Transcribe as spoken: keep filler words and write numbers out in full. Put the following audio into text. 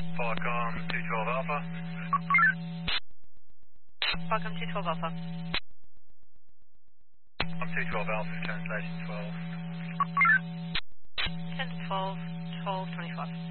Falcom two twelve Alpha. Welcome to twelve Alpha. I'm two twelve Alpha, translation twelve. ten to twelve, twelve twenty-five.